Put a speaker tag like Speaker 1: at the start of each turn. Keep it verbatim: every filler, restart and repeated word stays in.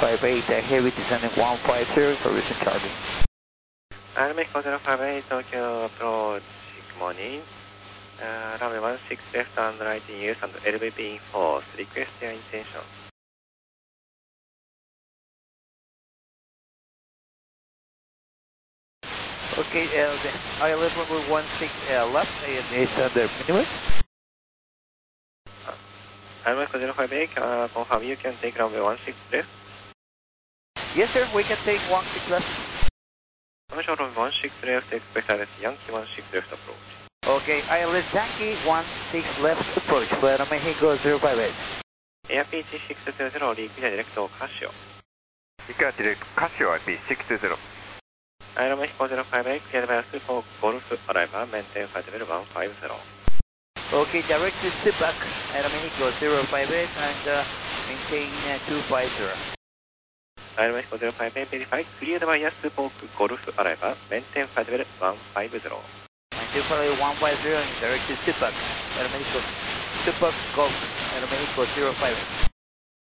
Speaker 1: five eight, uh, heavy descending one five zero for recent charging.
Speaker 2: Air Mexico zero five eight, Tokyo approach, good morning. Uh, runway one six left and right in use and L V P info, request your intention.
Speaker 1: Okay, uh, the I L S runway one six uh, left and is under minimum.
Speaker 2: Air Mexico zero five eight, uh, confirm you can take runway one six left.
Speaker 1: Yes sir, we can take one six left.
Speaker 2: Commercial runway one six left, expect I L S Yankee one six left approach.
Speaker 1: Okay, I L S Yankee one six left approach, Flight Mexico zero five eight.
Speaker 2: Air P G six two zero, request direct Casio.
Speaker 3: Request direct Casio I P six two zero.
Speaker 2: Air Mexico zero five eight, cleared by us for Golf arrival, maintain flight level one five zero.
Speaker 1: Okay, direct to Stupak, Air Mexico zero five eight and uh, maintain uh, two five zero.
Speaker 2: Air Mexico zero five eight, verified, cleared by us for Golf arrival, maintain flight level one five zero.
Speaker 1: Maintain flight level one five zero and direct to Stupak, Air Mexico, Stupak Golf, Air Mexico zero five eight.